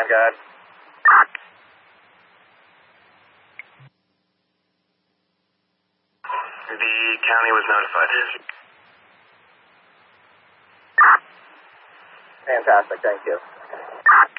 God. The county was notified. Fantastic, thank you.